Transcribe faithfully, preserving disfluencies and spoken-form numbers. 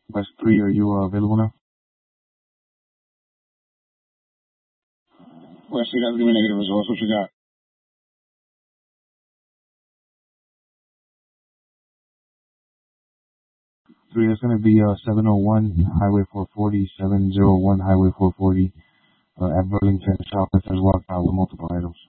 West three, are you uh, available now? West three, that's gonna be negative results. What you got? Three, it's going to be uh, seven oh one Highway four forty, seven oh one Highway four forty uh, at Burlington. Shoplifters walked out with multiple items.